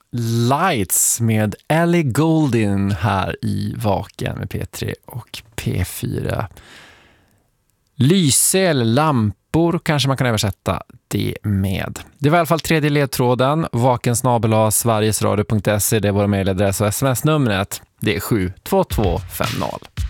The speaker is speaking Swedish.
Lights med Ellie Goulding här i Vaken med P3 och P4. Lyse eller lampor kanske man kan översätta det med. Det var i alla fall tredje ledtråden. vakensnabel@sverigesradio.se, det är vår mejladress och sms-numret. Det är 72250.